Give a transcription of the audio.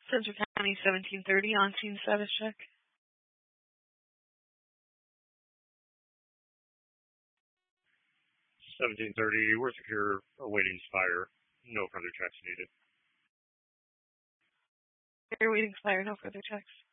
Central County 1730 on scene status check. 1730, we're secure, awaiting Spire. No further checks needed. You're waiting Spire, no further checks.